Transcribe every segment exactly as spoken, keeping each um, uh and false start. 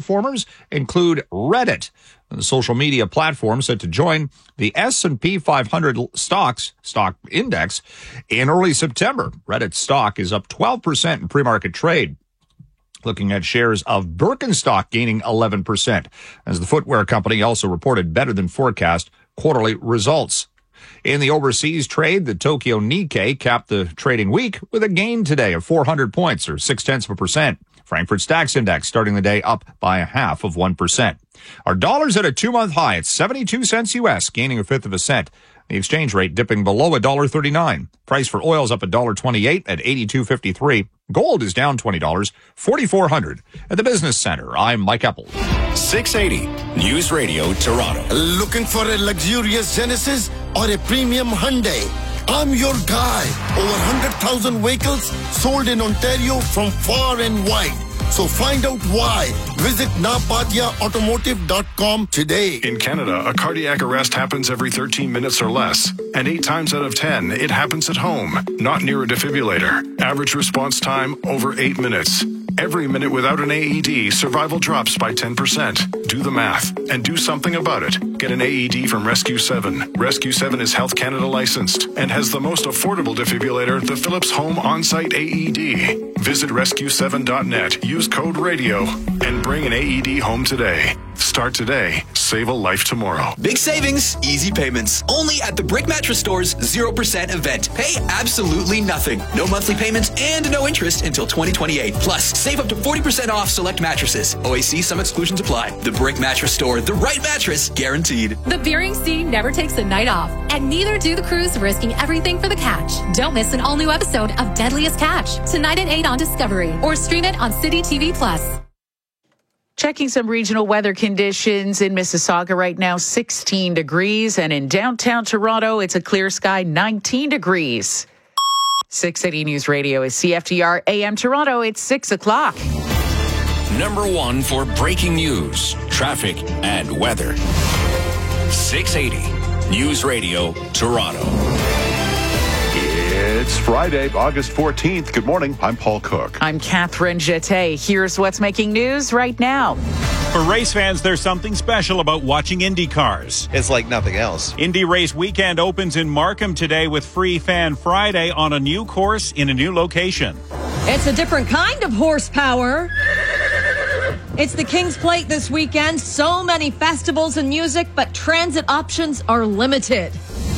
performers include Reddit, the social media platform set to join the S and P five hundred stocks stock index in early September. Reddit's stock is up twelve percent in pre-market trade. Looking at shares of Birkenstock gaining eleven percent, as the footwear company also reported better than forecast quarterly results. In the overseas trade, the Tokyo Nikkei capped the trading week with a gain today of four hundred points, or six-tenths of a percent. Frankfurt Stax Index starting the day up by a half of one percent. Our dollar's at a two-month high at seventy-two cents U S, gaining a fifth of a cent. The exchange rate dipping below one dollar thirty-nine. Price for oil's up one dollar twenty-eight at eighty-two fifty-three. Gold is down twenty dollars, forty-four hundred. At the Business Center, I'm Mike Eppel. six eighty News Radio Toronto. Looking for a luxurious Genesis or a premium Hyundai? I'm your guy. Over one hundred thousand vehicles sold in Ontario from far and wide. So find out why. Visit napatia automotive dot com today. In Canada, a cardiac arrest happens every thirteen minutes or less. And eight times out of ten, it happens at home, not near a defibrillator. Average response time, over eight minutes. Every minute without an A E D, survival drops by ten percent. Do the math and do something about it. Get an A E D from Rescue seven. Rescue seven is Health Canada licensed and has the most affordable defibrillator, the Philips Home On-Site A E D. Visit rescue seven dot net, use code RADIO, and bring an A E D home today. Start today. Save a life tomorrow. Big savings, easy payments. Only at the Brick Mattress Store's zero percent event. Pay absolutely nothing. No monthly payments and no interest until twenty twenty-eight. Plus, save up to forty percent off select mattresses. O A C, some exclusions apply. The Brick Mattress Store, the right mattress guaranteed. The Bering Sea never takes a night off, and neither do the crews risking everything for the catch. Don't miss an all-new episode of Deadliest Catch, tonight at eight on Discovery, or stream it on City T V Plus. Checking some regional weather conditions in Mississauga right now, sixteen degrees. And in downtown Toronto, it's a clear sky, nineteen degrees. six eighty News Radio is C F T R A M Toronto. It's six o'clock. Number one for breaking news, traffic, and weather. six eighty News Radio Toronto. It's Friday, August fourteenth. Good morning. I'm Paul Cook. I'm Catherine Jeté. Here's what's making news right now. For race fans, there's something special about watching Indy cars. It's like nothing else. Indy Race Weekend opens in Markham today with Free Fan Friday on a new course in a new location. It's a different kind of horsepower. It's the King's Plate this weekend. So many festivals and music, but transit options are limited.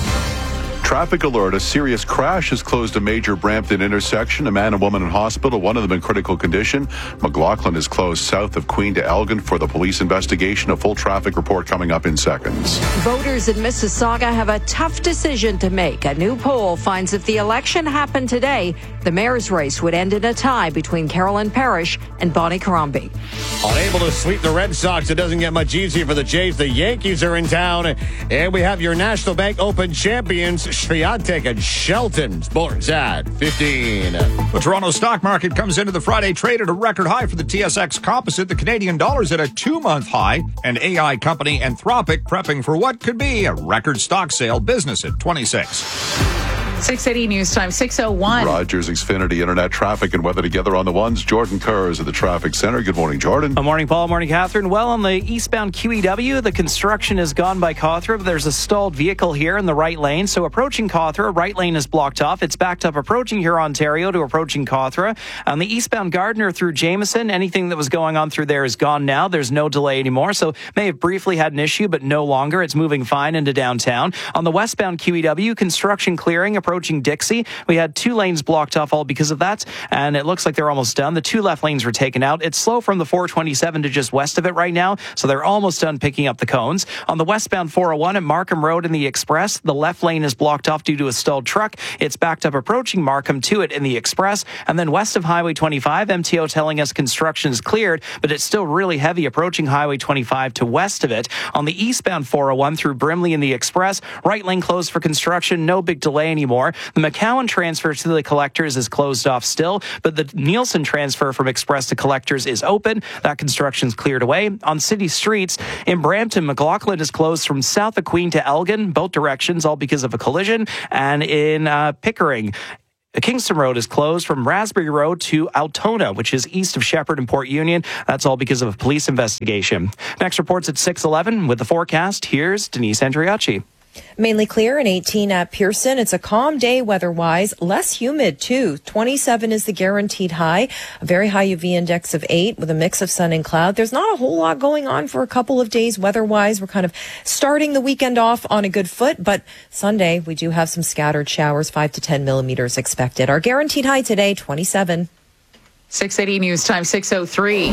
Traffic alert. A serious crash has closed a major Brampton intersection. A man and woman in hospital, one of them in critical condition. McLaughlin is closed south of Queen to Elgin for the police investigation. A full traffic report coming up in seconds. Voters in Mississauga have a tough decision to make. A new poll finds if the election happened today, the mayor's race would end in a tie between Carolyn Parrish and Bonnie Crombie. Unable to sweep the Red Sox, it doesn't get much easier for the Jays. The Yankees are in town. And we have your National Bank Open champions, Swiatek and Shelton. Sports at fifteen. The Toronto stock market comes into the Friday trade at a record high for the T S X Composite. The Canadian dollar's at a two-month high. And A I company Anthropic prepping for what could be a record stock sale. Business at twenty-six. six eighty News Time, six oh one. Rogers Xfinity Internet traffic and weather together on the ones. Jordan Kerr is at the traffic center. Good morning, Jordan. Good morning, Paul. Morning, Catherine. Well, on the eastbound Q E W, the construction has gone by Cawthra. There's a stalled vehicle here in the right lane. So approaching Cawthra, right lane is blocked off. It's backed up approaching here, Ontario, to approaching Cawthra. On the eastbound Gardiner through Jameson, anything that was going on through there is gone now. There's no delay anymore. So may have briefly had an issue, but no longer. It's moving fine into downtown. On the westbound Q E W, construction clearing approaching Dixie. We had two lanes blocked off all because of that, and it looks like they're almost done. The two left lanes were taken out. It's slow from the four twenty-seven to just west of it right now, so they're almost done picking up the cones. On the westbound four oh one at Markham Road in the Express, the left lane is blocked off due to a stalled truck. It's backed up approaching Markham to it in the Express, and then west of Highway twenty-five, M T O telling us construction is cleared, but it's still really heavy approaching Highway twenty-five to west of it. On the eastbound four oh one through Brimley in the Express, right lane closed for construction, no big delay anymore. The McCowan transfer to the collectors is closed off still, but the Nielsen transfer from Express to collectors is open. That construction's cleared away. On city streets in Brampton, McLaughlin is closed from south of Queen to Elgin, both directions, all because of a collision. And in uh, Pickering, Kingston Road is closed from Raspberry Road to Altona, which is east of Shepherd and Port Union. That's all because of a police investigation. Next report's at six eleven with the forecast. Here's Denise Andriacci. Mainly clear and eighteen at Pearson. It's a calm day weather-wise, less humid too. twenty-seven is the guaranteed high, a very high U V index of eight with a mix of sun and cloud. There's not a whole lot going on for a couple of days weather-wise. We're kind of starting the weekend off on a good foot, but Sunday we do have some scattered showers, five to ten millimeters expected. Our guaranteed high today, twenty-seven. six eighty News Time, six oh three.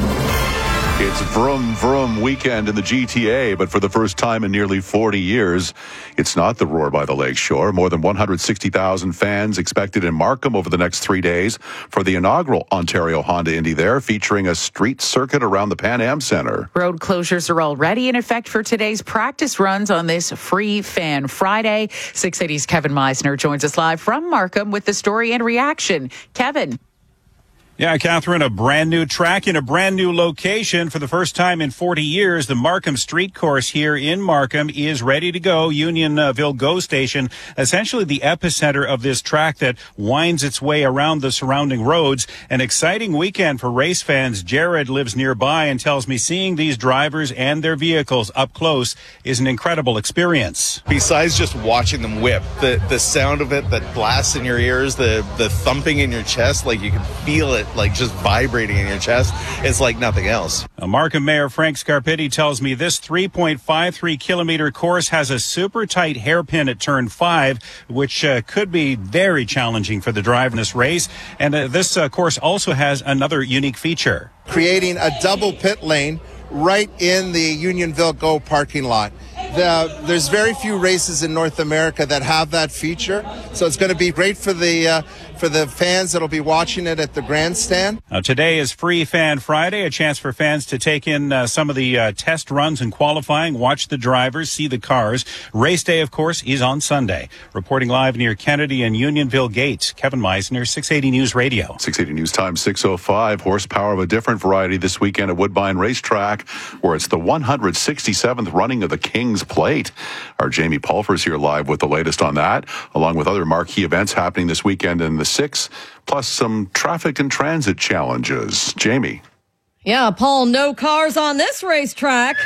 It's vroom vroom weekend in the G T A, but for the first time in nearly forty years, it's not the Roar by the Lake Shore. More than one hundred sixty thousand fans expected in Markham over the next three days for the inaugural Ontario Honda Indy there, featuring a street circuit around the Pan Am Centre. Road closures are already in effect for today's practice runs on this Free Fan Friday. six eighty's Kevin Meisner joins us live from Markham with the story and reaction. Kevin. Yeah, Catherine, a brand new track in a brand new location for the first time in forty years. The Markham Street Course here in Markham is ready to go. Unionville GO Station, essentially the epicenter of this track that winds its way around the surrounding roads. An exciting weekend for race fans. Jared lives nearby and tells me seeing these drivers and their vehicles up close is an incredible experience. Besides just watching them whip, the the sound of it that blasts in your ears, the the thumping in your chest, like you can feel it like just vibrating in your chest. It's like nothing else. Uh, Markham Mayor Frank Scarpitti tells me this three point five three kilometer course has a super tight hairpin at turn five, which uh, could be very challenging for the drive in this race. And uh, this uh, course also has another unique feature. Creating a double pit lane right in the Unionville GO parking lot. The, there's very few races in North America that have that feature, so it's going to be great for the uh, for the fans that'll be watching it at the grandstand. Now, today is Free Fan Friday, a chance for fans to take in uh, some of the uh, test runs and qualifying, watch the drivers, see the cars. Race day, of course, is on Sunday. Reporting live near Kennedy and Unionville Gates, Kevin Meisner, six eighty News Radio. six eighty News Time, six oh five. Horsepower of a different variety this weekend at Woodbine Racetrack, where it's the one hundred sixty-seventh running of the King's Plate. Our Jamie Pulfer's here live with the latest on that, along with other marquee events happening this weekend in the six, plus some traffic and transit challenges. Jamie. Yeah, Paul, no cars on this racetrack.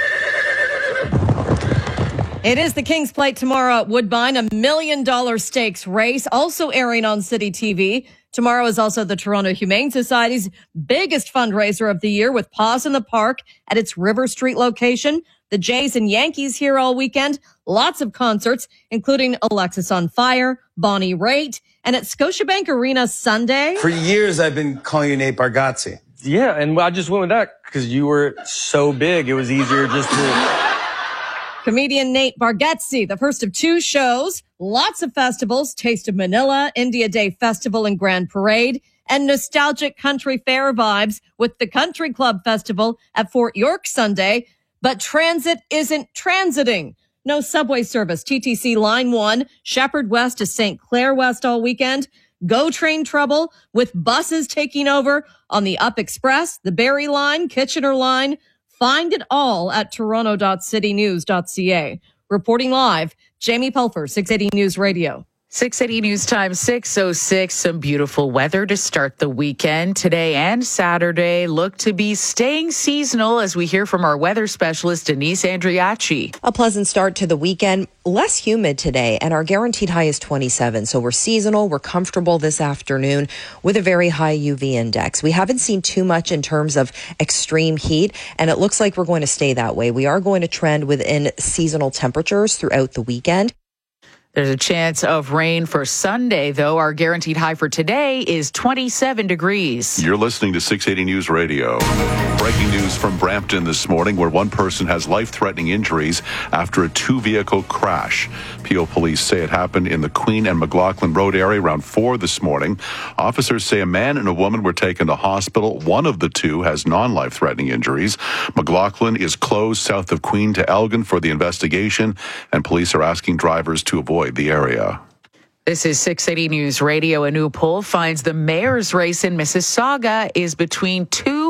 It is the King's Plate tomorrow at Woodbine, a million dollar stakes race, also airing on City T V. Tomorrow is also the Toronto Humane Society's biggest fundraiser of the year with Paws in the Park at its River Street location. The Jays and Yankees here all weekend. Lots of concerts, including Alexis on Fire, Bonnie Raitt, and at Scotiabank Arena Sunday. For years, I've been calling you Nate Bargatze. Yeah, and I just went with that because you were so big. It was easier just to... Comedian Nate Bargatze, the first of two shows, lots of festivals, Taste of Manila, India Day Festival and Grand Parade, and nostalgic country fair vibes with the Country Club Festival at Fort York Sunday. But transit isn't transiting. No subway service. T T C Line one, Shepherd West to Saint Clair West all weekend. GO train trouble with buses taking over on the Up Express, the Barrie Line, Kitchener Line. Find it all at toronto dot city news dot c a. Reporting live, Jamie Pulfer, six eighty News Radio. six eighty News Time, six oh six. Some beautiful weather to start the weekend. Today and Saturday look to be staying seasonal, as we hear from our weather specialist, Denise Andriacci. A pleasant start to the weekend. Less humid today, and our guaranteed high is twenty-seven. So we're seasonal. We're comfortable this afternoon with a very high U V index. We haven't seen too much in terms of extreme heat, and it looks like we're going to stay that way. We are going to trend within seasonal temperatures throughout the weekend. There's a chance of rain for Sunday, though. Our guaranteed high for today is twenty-seven degrees. You're listening to six eighty News Radio. Breaking news from Brampton this morning, where one person has life-threatening injuries after a two-vehicle crash. Peel police say it happened in the Queen and McLaughlin Road area around four this morning. Officers say a man and a woman were taken to hospital. One of the two has non-life-threatening injuries. McLaughlin is closed south of Queen to Elgin for the investigation, and police are asking drivers to avoid the area. This is six eighty News Radio. A new poll finds the mayor's race in Mississauga is between two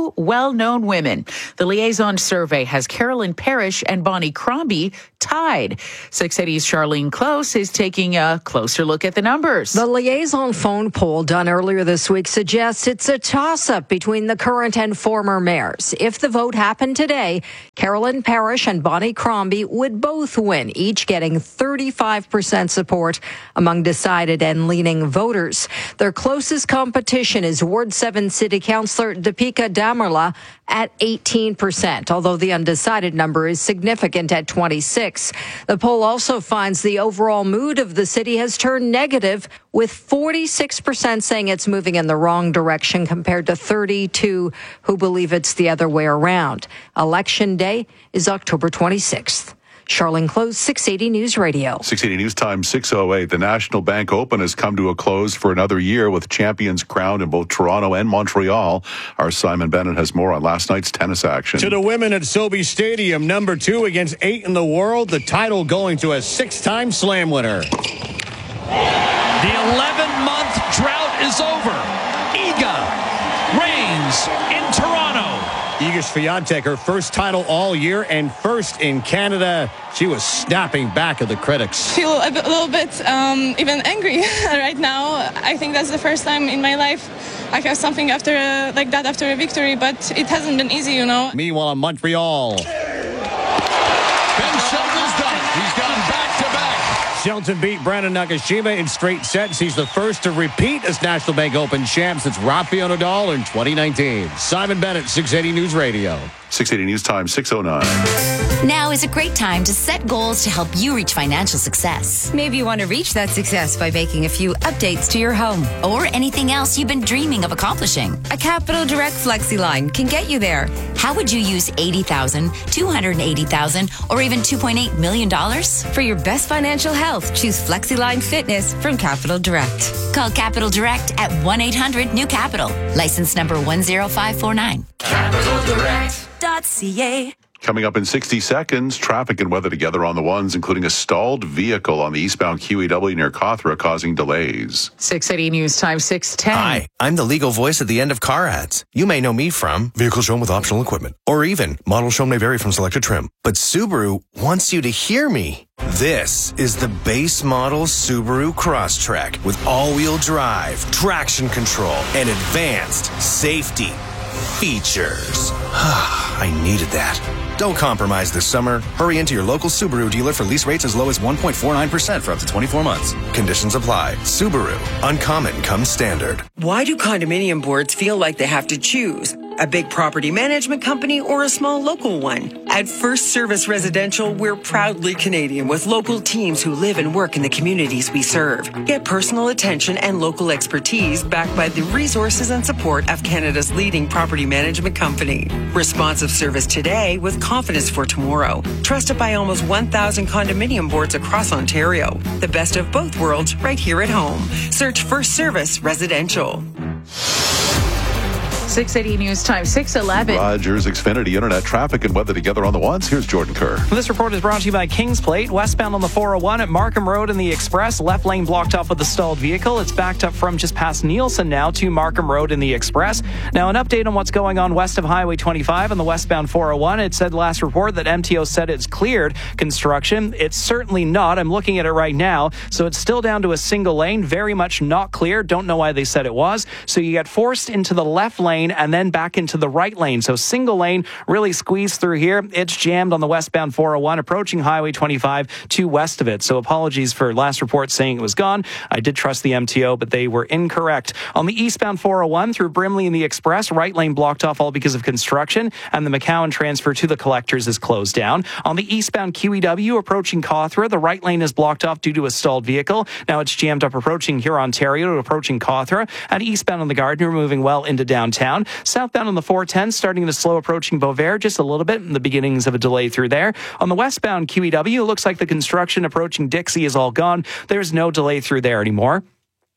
two well-known women. The Liaison survey has Carolyn Parrish and Bonnie Crombie tied. six eighty's Charlene Close is taking a closer look at the numbers. The Liaison phone poll done earlier this week suggests it's a toss-up between the current and former mayors. If the vote happened today, Carolyn Parrish and Bonnie Crombie would both win, each getting thirty-five percent support among decided and leaning voters. Their closest competition is Ward seven City Councillor Deepika Damarla at eighteen percent, although the undecided number is significant at twenty-six. The poll also finds the overall mood of the city has turned negative, with forty-six percent saying it's moving in the wrong direction compared to thirty-two who believe it's the other way around. Election day is October twenty-sixth. Charlene Close, six eighty News Radio. six eighty News Time, six oh eight. The National Bank Open has come to a close for another year with champions crowned in both Toronto and Montreal. Our Simon Bennett has more on last night's tennis action. To the women at Sobe Stadium, number two against eight in the world, the title going to a six-time slam winner. The eleven-month drought is over. Iga reigns in Toronto. Iga Swiatek, her first title all year and first in Canada. She was snapping back at the critics. I feel a, bit, a little bit um, even angry right now. I think that's the first time in my life I have something after a, like that after a victory, but it hasn't been easy, you know. Meanwhile, in Montreal, Ben Shelton's done it. He's gone back-to-back. Shelton beat Brandon Nakashima in straight sets. He's the first to repeat as National Bank Open champ since Rafael Nadal in twenty nineteen. Simon Bennett, six eighty News Radio. six eighty News Time, six oh nine. Now is a great time to set goals to help you reach financial success. Maybe you want to reach that success by making a few updates to your home. Or anything else you've been dreaming of accomplishing. A Capital Direct Flexi line can get you there. How would you use eighty thousand dollars, two hundred eighty thousand dollars, or even two point eight million dollars? For your best financial health, choose FlexiLine Fitness from Capital Direct. Call Capital Direct at one eight hundred new capital. License number one zero five four nine. Capital Direct. .ca. Coming up in sixty seconds, traffic and weather together on the ones, including a stalled vehicle on the eastbound Q E W near Cawthra causing delays. six eighty News Time, six ten. Hi, I'm the legal voice at the end of car ads. You may know me from vehicle shown with optional equipment, or even model shown may vary from selected trim. But Subaru wants you to hear me. This is the base model Subaru Crosstrek with all-wheel drive, traction control, and advanced safety features. I needed that. Don't compromise this summer. Hurry into your local Subaru dealer for lease rates as low as one point four nine percent for up to twenty-four months. Conditions apply. Subaru. Uncommon comes standard. Why do condominium boards feel like they have to choose? A big property management company or a small local one? At First Service Residential, we're proudly Canadian with local teams who live and work in the communities we serve. Get personal attention and local expertise backed by the resources and support of Canada's leading property management company. Responsive service today with confidence for tomorrow. Trusted by almost one thousand condominium boards across Ontario. The best of both worlds right here at home. Search First Service Residential. six eighty News Time, six eleven. Rogers Xfinity Internet traffic and weather together on the ones. Here's Jordan Kerr. This report is brought to you by Kings Plate. Westbound on the four oh one at Markham Road in the Express. Left lane blocked off with a stalled vehicle. It's backed up from just past Nielsen now to Markham Road in the Express. Now, an update on what's going on west of Highway twenty-five on the westbound four oh one. It said last report that M T O said it's cleared construction. It's certainly not. I'm looking at it right now. So it's still down to a single lane. Very much not clear. Don't know why they said it was. So you get forced into the left lane and then back into the right lane. So single lane really squeezed through here. It's jammed on the westbound four oh one approaching Highway twenty-five to west of it. So apologies for last report saying it was gone. I did trust the M T O, but they were incorrect. On the eastbound four oh one through Brimley and the Express, right lane blocked off all because of construction, and the McCowan transfer to the collectors is closed down. On the eastbound Q E W approaching Cawthra, the right lane is blocked off due to a stalled vehicle. Now it's jammed up approaching Huron, Ontario to approaching Cawthra. And eastbound on the Gardiner moving well into downtown. Southbound on the four ten, starting to slow approaching Beauvais just a little bit, the beginnings of a delay through there. On the westbound Q E W, it looks like the construction approaching Dixie is all gone. There's no delay through there anymore.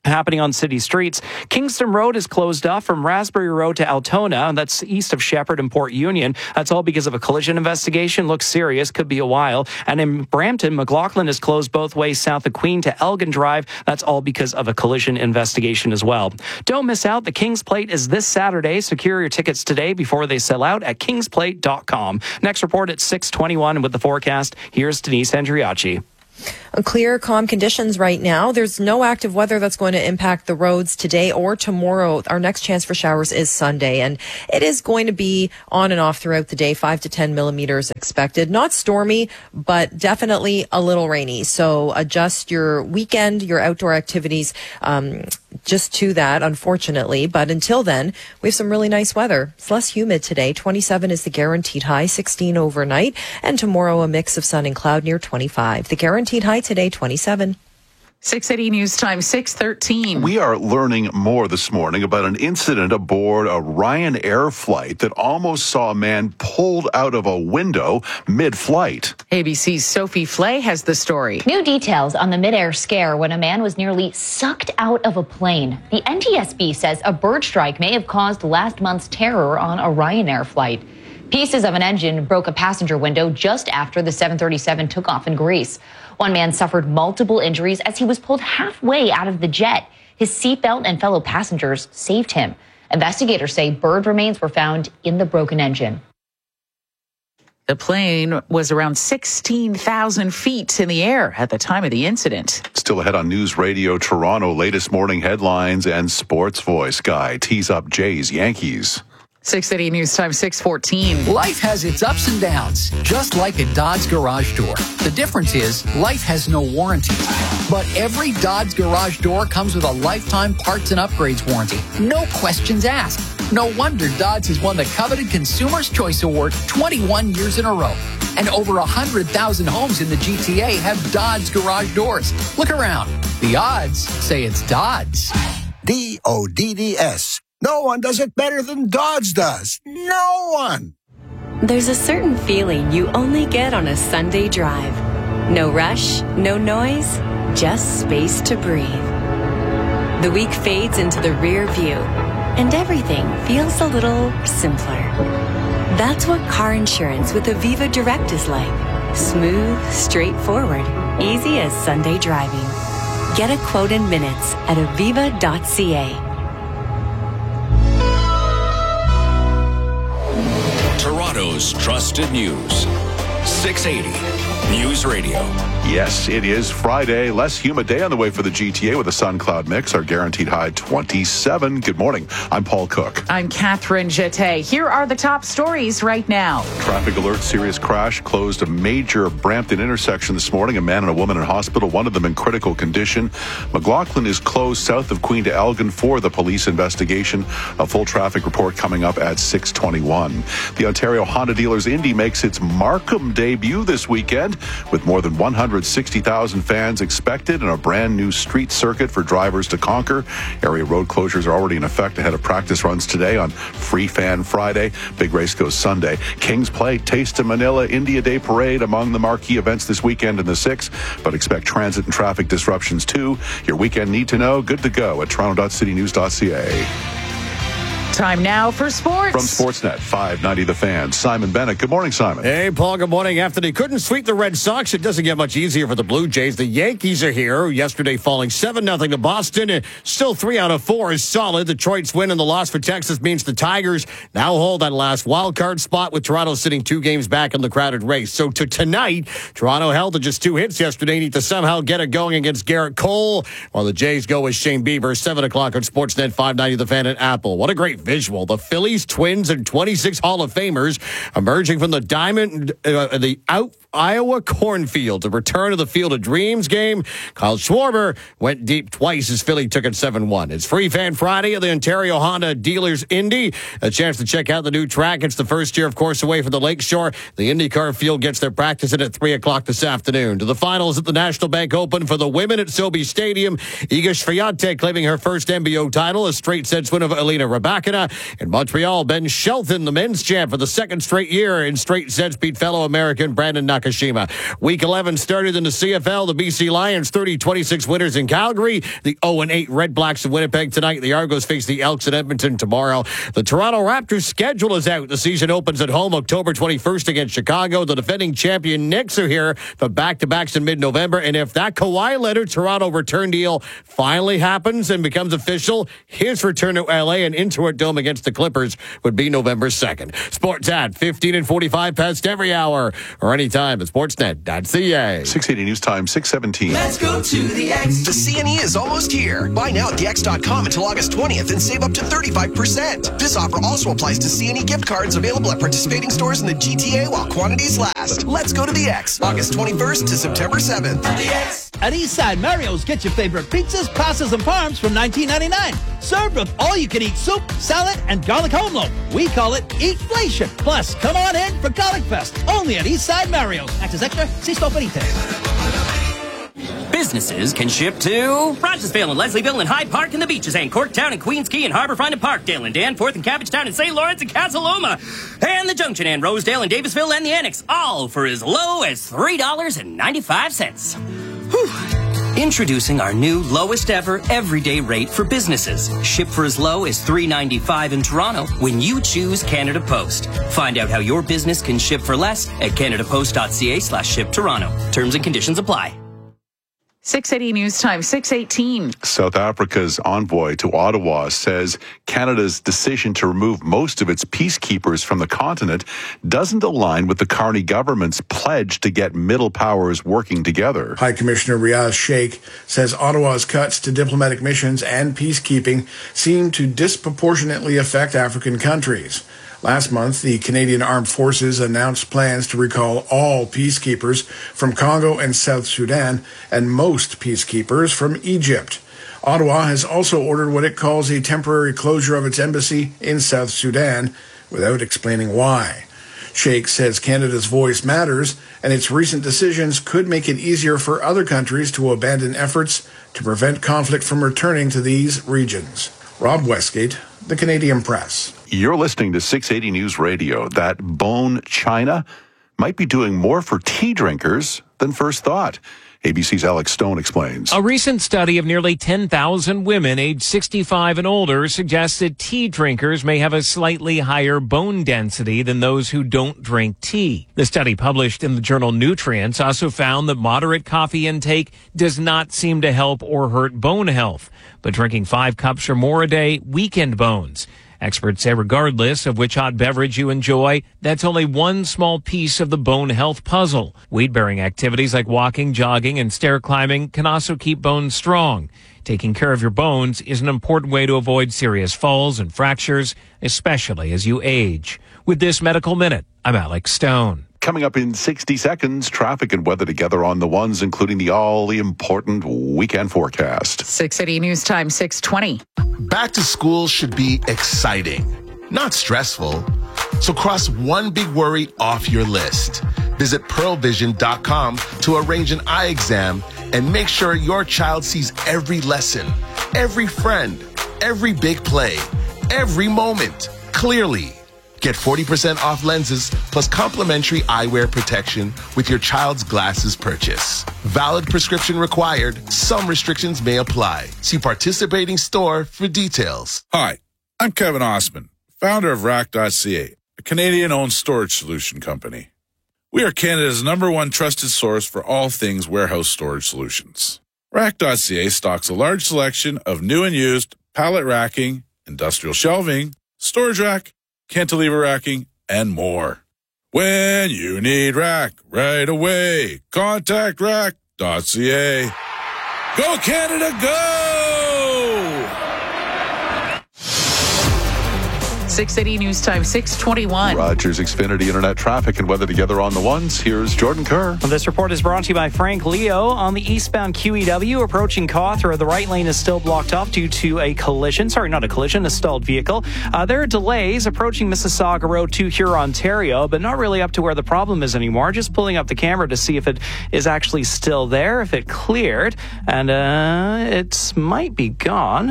happening on city streets. Kingston Road is closed off from Raspberry Road to Altona. That's east of Shepherd and Port Union. That's all because of a collision investigation. Looks serious. Could be a while. And in Brampton, McLaughlin is closed both ways south of Queen to Elgin Drive. That's all because of a collision investigation as well. Don't miss out. The King's Plate is this Saturday. Secure your tickets today before they sell out at kings plate dot com. Next report at six twenty-one with the forecast. Here's Denise Andriachi. Clear, calm conditions right now. There's no active weather that's going to impact the roads today or tomorrow. Our next chance for showers is Sunday, and it is going to be on and off throughout the day, five to ten millimeters expected. Not stormy, but definitely a little rainy. So adjust your weekend, your outdoor activities, um, just to that, unfortunately. But until then, we have some really nice weather. It's less humid today. twenty-seven is the guaranteed high, sixteen overnight, and tomorrow a mix of sun and cloud near twenty-five. The guaranteed high today, twenty-seven. six eighty News Time, six thirteen. We are learning more this morning about an incident aboard a Ryanair flight that almost saw a man pulled out of a window mid-flight. A B C's Sophie Flay has the story. New details on the mid-air scare when a man was nearly sucked out of a plane. The N T S B says a bird strike may have caused last month's terror on a Ryanair flight. Pieces of an engine broke a passenger window just after the seven thirty-seven took off in Greece. One man suffered multiple injuries as he was pulled halfway out of the jet. His seatbelt and fellow passengers saved him. Investigators say bird remains were found in the broken engine. The plane was around sixteen thousand feet in the air at the time of the incident. Still ahead on News Radio Toronto, latest morning headlines and sports voice guy tees up Jays Yankees. six eighty News Time, six fourteen. Life has its ups and downs, just like a Dodge garage door. The difference is life has no warranty. But every Dodge garage door comes with a lifetime parts and upgrades warranty. No questions asked. No wonder Dodge has won the coveted Consumer's Choice Award twenty-one years in a row. And over one hundred thousand homes in the G T A have Dodge garage doors. Look around. The odds say it's Dodge. D O D D S. No one does it better than Dodge does. No one. There's a certain feeling you only get on a Sunday drive. No rush, no noise, just space to breathe. The week fades into the rear view, and everything feels a little simpler. That's what car insurance with Aviva Direct is like. Smooth, straightforward, easy as Sunday driving. Get a quote in minutes at aviva dot c a. Toronto's trusted news. six eighty News Radio. Yes, it is Friday. Less humid day on the way for the G T A with a sun cloud mix. Our guaranteed high twenty-seven. Good morning. I'm Paul Cook. I'm Catherine Jeté. Here are the top stories right now. Traffic alert, serious crash closed a major Brampton intersection this morning. A man and a woman in hospital, one of them in critical condition. McLaughlin is closed south of Queen to Elgin for the police investigation. A full traffic report coming up at six twenty-one. The Ontario Honda Dealers Indy makes its Markham debut this weekend with more than one hundred sixty thousand fans expected and a brand new street circuit for drivers to conquer. Area road closures are already in effect ahead of practice runs today on Free Fan Friday. Big race goes Sunday. Kings Plate, Taste of Manila, India Day Parade among the marquee events this weekend in the six, but expect transit and traffic disruptions too. Your weekend need to know, good to go at toronto dot city news dot c a. Time now for sports. From Sportsnet, five ninety The Fan, Simon Bennett. Good morning, Simon. Hey, Paul, good morning. After they couldn't sweep the Red Sox, it doesn't get much easier for the Blue Jays. The Yankees are here. Yesterday falling seven nothing to Boston. Still three out of four is solid. Detroit's win and the loss for Texas means the Tigers now hold that last wild card spot with Toronto sitting two games back in the crowded race. So to tonight, Toronto held to just two hits yesterday. Need to somehow get it going against Garrett Cole, while the Jays go with Shane Bieber. seven o'clock on Sportsnet, five ninety The Fan at Apple. What a great visual. The Phillies, Twins, and twenty-six Hall of Famers emerging from the Diamond, uh, the out Iowa cornfield. The return of the Field of Dreams game. Kyle Schwarber went deep twice as Philly took it seven one. It's Free Fan Friday at the Ontario Honda Dealers Indy. A chance to check out the new track. It's the first year, of course, away from the Lakeshore. The IndyCar field gets their practice in at three o'clock this afternoon. To the finals at the National Bank Open for the women at Sobe Stadium. Iga Swiatek claiming her first N B O title. A straight sets win of Elena Rybakina. In Montreal, Ben Shelton, the men's champ for the second straight year in straight sets, beat fellow American Brandon Nakashima. Nakashima. Week eleven started in the C F L. The B C Lions thirty twenty-six winners in Calgary. The oh and eight Red Blacks of Winnipeg tonight. The Argos face the Elks in Edmonton tomorrow. The Toronto Raptors schedule is out. The season opens at home October twenty-first against Chicago. The defending champion Knicks are here for back-to-backs in mid-November. And if that Kawhi Leonard Toronto return deal finally happens and becomes official, his return to L A and Intuit Dome against the Clippers would be November second. Sports at fifteen and forty-five past every hour or anytime at sportsnet dot c a. six eighty News Time, six seventeen. Let's go to the X. The C N E is almost here. Buy now at the x dot com until August twentieth and save up to thirty-five percent. This offer also applies to C N E gift cards available at participating stores in the G T A while quantities last. Let's go to the X. August twenty-first to September seventh. The X. At Eastside Mario's, get your favorite pizzas, pastas, and parms from nineteen ninety-nine. Served with all-you-can-eat soup, salad, and garlic home loaf. We call it Eatflation. Plus, come on in for Garlic Fest. Only at Eastside Mario's. Access extra. See store for details. Businesses can ship to Rogersville and Leslieville and Hyde Park and the Beaches and Corktown and Queens Quay and Harbourfront and Parkdale and Danforth and Cabbagetown and Saint Lawrence and Casaloma and the Junction and Rosedale and Davisville and the Annex, all for as low as three dollars and ninety-five cents. Whew. Introducing our new lowest ever everyday rate for businesses. Ship for as low as three dollars and ninety-five cents in Toronto when you choose Canada Post. Find out how your business can ship for less at canadapost dot c a slash ship Toronto. Terms and conditions apply. six eighty News Time, six eighteen. South Africa's envoy to Ottawa says Canada's decision to remove most of its peacekeepers from the continent doesn't align with the Carney government's pledge to get middle powers working together. High Commissioner Riaz Sheikh says Ottawa's cuts to diplomatic missions and peacekeeping seem to disproportionately affect African countries. Last month, the Canadian Armed Forces announced plans to recall all peacekeepers from Congo and South Sudan and most peacekeepers from Egypt. Ottawa has also ordered what it calls a temporary closure of its embassy in South Sudan without explaining why. Sheikh says Canada's voice matters, and its recent decisions could make it easier for other countries to abandon efforts to prevent conflict from returning to these regions. Rob Westgate, The Canadian Press. You're listening to six eighty News Radio. That bone china might be doing more for tea drinkers than first thought. A B C's Alex Stone explains. A recent study of nearly ten thousand women aged sixty-five and older suggests that tea drinkers may have a slightly higher bone density than those who don't drink tea. The study, published in the journal Nutrients, also found that moderate coffee intake does not seem to help or hurt bone health, but drinking five cups or more a day weakened bones. Experts say regardless of which hot beverage you enjoy, that's only one small piece of the bone health puzzle. Weight-bearing activities like walking, jogging, and stair climbing can also keep bones strong. Taking care of your bones is an important way to avoid serious falls and fractures, especially as you age. With this Medical Minute, I'm Alex Stone. Coming up in sixty seconds, traffic and weather together on the ones, including the all-important weekend forecast. six eighty News Time, six twenty. Back to school should be exciting, not stressful. So cross one big worry off your list. Visit pearl vision dot com to arrange an eye exam and make sure your child sees every lesson, every friend, every big play, every moment clearly. Get forty percent off lenses plus complimentary eyewear protection with your child's glasses purchase. Valid prescription required. Some restrictions may apply. See participating store for details. Hi, I'm Kevin Osman, founder of rack dot c a, a Canadian-owned storage solution company. We are Canada's number one trusted source for all things warehouse storage solutions. rack dot c a stocks a large selection of new and used pallet racking, industrial shelving, storage rack, cantilever racking, and more. When you need rack right away, contact rack dot c a. Go Canada, go! six eighty News Time, six twenty-one. Rogers Xfinity Internet traffic and weather together on the ones. Here's Jordan Kerr. This report is brought to you by Frank Leo. On the eastbound Q E W approaching Cawthra, the right lane is still blocked off due to a collision. Sorry, not a collision, a stalled vehicle. Uh, there are delays approaching Mississauga Road to Huron, Ontario, but not really up to where the problem is anymore. Just pulling up the camera to see if it is actually still there, if it cleared, and uh, it might be gone.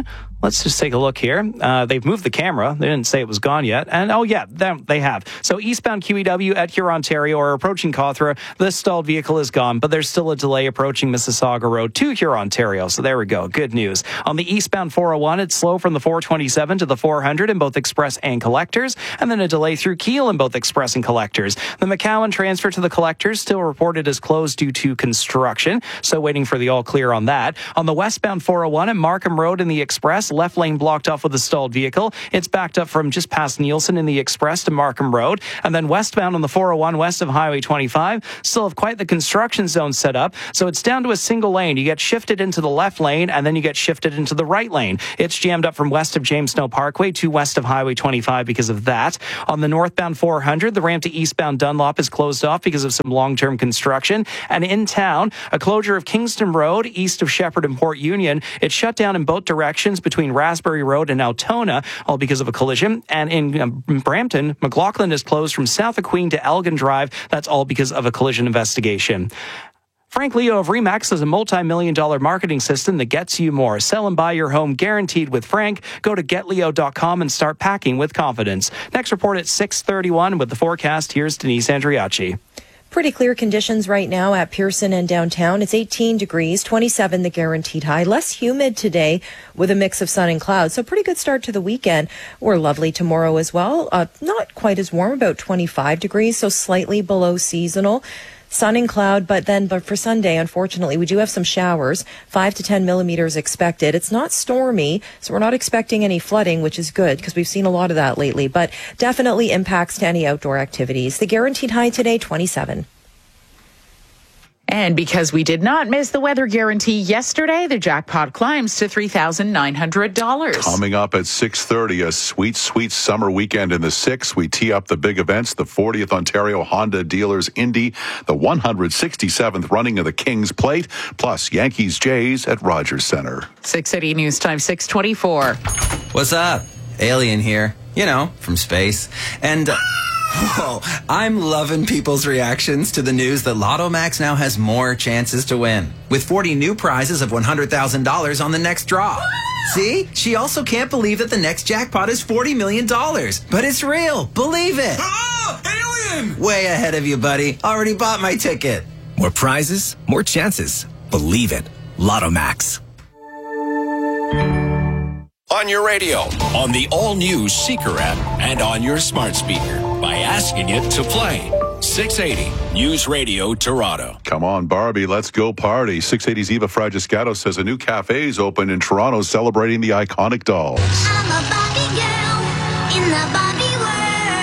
Let's just take a look here. Uh, they've moved the camera. They didn't say it was gone yet. And oh, yeah, they have. So eastbound Q E W at Huron, Ontario, or approaching Cawthra, the stalled vehicle is gone, but there's still a delay approaching Mississauga Road to Huron, Ontario. So there we go. Good news. On the eastbound four oh one, it's slow from the four twenty-seven to the four hundred in both express and collectors, and then a delay through Kiel in both express and collectors. The McCowan transfer to the collectors still reported as closed due to construction, so waiting for the all clear on that. On the westbound four oh one at Markham Road in the express, left lane blocked off with a stalled vehicle. It's backed up from just past Nielsen in the express to Markham Road. And then westbound on the four oh one west of Highway twenty-five, still have quite the construction zone set up. So it's down to a single lane. You get shifted into the left lane and then you get shifted into the right lane. It's jammed up from west of James Snow Parkway to west of Highway twenty-five because of that. On the northbound four hundred, the ramp to eastbound Dunlop is closed off because of some long-term construction. And in town, a closure of Kingston Road east of Shepherd and Port Union. It's shut down in both directions between Raspberry Road and Altona, all because of a collision. And in um, Brampton, McLaughlin is closed from south of Queen to Elgin Drive. That's all because of a collision investigation. Frank Leo of RE/MAX is a multi-million dollar marketing system that gets you more. Sell and buy your home guaranteed with Frank. Go to get leo dot com and start packing with confidence. Next report at six thirty-one with the forecast. Here's Denise Andriachi. Pretty clear conditions right now at Pearson and downtown. It's eighteen degrees, twenty-seven the guaranteed high. Less humid today with a mix of sun and clouds. So pretty good start to the weekend. We're lovely tomorrow as well. Uh, not quite as warm, about twenty-five degrees, so slightly below seasonal. Sun and cloud, but then but for Sunday, unfortunately, we do have some showers, five to ten millimeters expected. It's not stormy, so we're not expecting any flooding, which is good because we've seen a lot of that lately, but definitely impacts to any outdoor activities. The guaranteed high today, twenty-seven. And because we did not miss the weather guarantee yesterday, the jackpot climbs to three thousand nine hundred dollars. Coming up at six thirty, a sweet, sweet summer weekend in the six. We tee up the big events, the fortieth Ontario Honda Dealers Indy, the one hundred sixty-seventh running of the King's Plate, plus Yankees Jays at Rogers Center. six eighty News Time, six twenty-four. What's up? Alien here. You know, from space. And... Uh, Whoa, I'm loving people's reactions to the news that Lotto Max now has more chances to win, with forty new prizes of one hundred thousand dollars on the next draw. See? She also can't believe that the next jackpot is forty million dollars. But it's real. Believe it. Ah, alien! Way ahead of you, buddy. Already bought my ticket. More prizes, more chances. Believe it. Lotto Max. On your radio, on the all-new Seeker app, and on your smart speaker by asking it to play. six eighty News Radio Toronto. Come on, Barbie, let's go party. six eighty's Eva Fragiscato says a new cafe is open in Toronto celebrating the iconic dolls. I'm a Barbie girl in the Barbie world.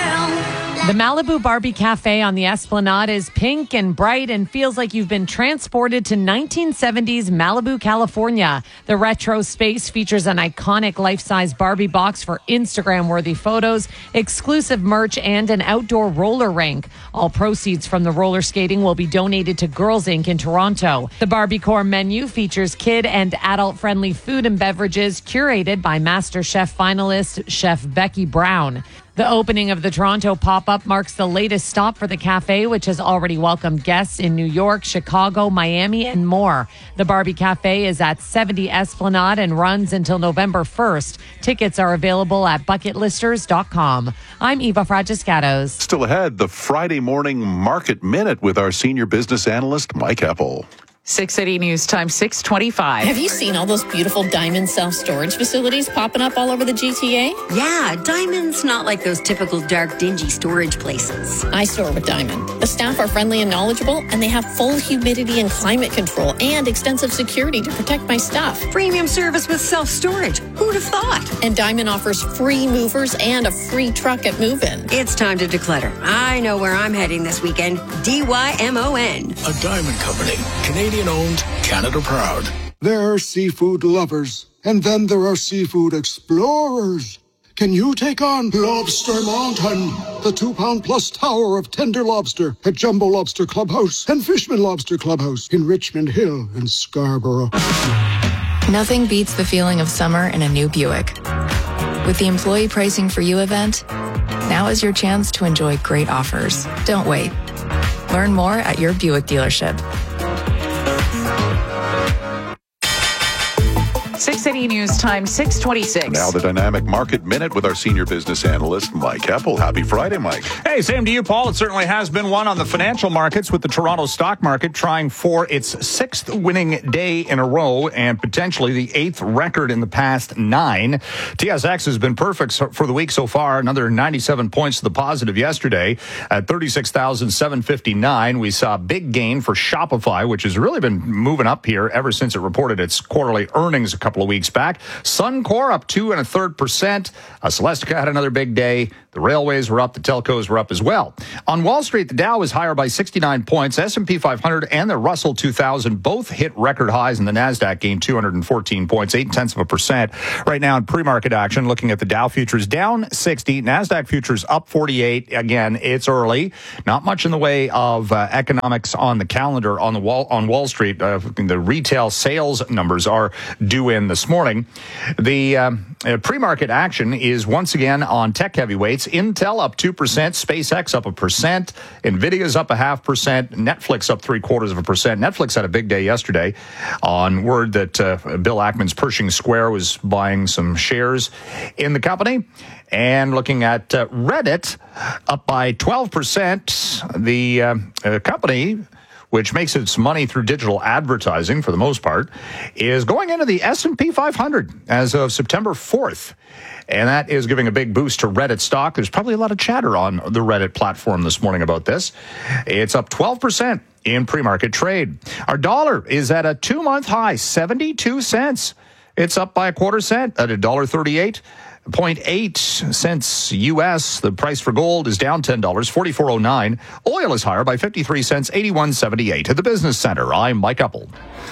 The Malibu Barbie Cafe on the Esplanade is pink and bright and feels like you've been transported to nineteen seventies Malibu, California. The retro space features an iconic life-size Barbie box for Instagram-worthy photos, exclusive merch, and an outdoor roller rink. All proceeds from the roller skating will be donated to Girls Incorporated in Toronto. The Barbie Core menu features kid and adult-friendly food and beverages curated by Master Chef finalist Chef Becky Brown. The opening of the Toronto pop-up marks the latest stop for the cafe, which has already welcomed guests in New York, Chicago, Miami, and more. The Barbie Cafe is at seventy Esplanade and runs until November first. Tickets are available at bucket listers dot com. I'm Eva Fragiscatos. Still ahead, the Friday morning Market Minute with our senior business analyst, Mike Eppel. six eighty News Time, six twenty-five. Have you seen all those beautiful Diamond self-storage facilities popping up all over the G T A? Yeah, Diamond's not like those typical dark, dingy storage places. I store with Diamond. The staff are friendly and knowledgeable, and they have full humidity and climate control and extensive security to protect my stuff. Premium service with self-storage. Who'd have thought? And Diamond offers free movers and a free truck at move-in. It's time to declutter. I know where I'm heading this weekend. D Y M O N. A Diamond Company. Canadian owned, Canada proud. There are seafood lovers, and then there are seafood explorers. Can you take on Lobster Mountain, the two-pound-plus tower of tender lobster at Jumbo Lobster Clubhouse and Fishman Lobster Clubhouse in Richmond Hill and Scarborough? Nothing beats the feeling of summer in a new Buick. With the Employee Pricing for You event, now is your chance to enjoy great offers. Don't wait. Learn more at your Buick dealership. six eighty News Time, six twenty-six. Now the Dynamic Market Minute with our senior business analyst, Mike Heppel. Happy Friday, Mike. Hey, same to you, Paul. It certainly has been one on the financial markets, with the Toronto stock market trying for its sixth winning day in a row and potentially the eighth record in the past nine. T S X has been perfect for the week so far. Another ninety-seven points to the positive yesterday at thirty-six thousand seven hundred fifty-nine. We saw a big gain for Shopify, which has really been moving up here ever since it reported its quarterly earnings a couple of weeks back. Suncor up two and a third percent. Uh, Celestica had another big day. The railways were up. The telcos were up as well. On Wall Street, the Dow was higher by sixty-nine points. S and P five hundred and the Russell two thousand both hit record highs, and the NASDAQ gained two hundred fourteen points, eight tenths of a percent. Right now in pre-market action, looking at the Dow futures down sixty, NASDAQ futures up forty-eight. Again, it's early. Not much in the way of uh, economics on the calendar on the wall on Wall Street. Uh, the retail sales numbers are due in this morning. The uh, uh, pre-market action is once again on tech heavyweights. Intel up two percent, SpaceX up a percent, Nvidia's up a half percent, Netflix up three quarters of a percent. Netflix had a big day yesterday on word that uh, Bill Ackman's Pershing Square was buying some shares in the company. And looking at uh, Reddit, up by twelve percent. The uh, uh, company, which makes its money through digital advertising for the most part, is going into the S and P five hundred as of September fourth. And that is giving a big boost to Reddit stock. There's probably a lot of chatter on the Reddit platform this morning about this. It's up twelve percent in pre-market trade. Our dollar is at a two-month high, seventy-two cents. It's up by a quarter cent at one dollar thirty-eight. zero point eight cents U S. The price for gold is down ten dollars, forty-four oh nine. Oil is higher by fifty-three cents, eighty-one seventy-eight. At the Business Center, I'm Mike Heppel.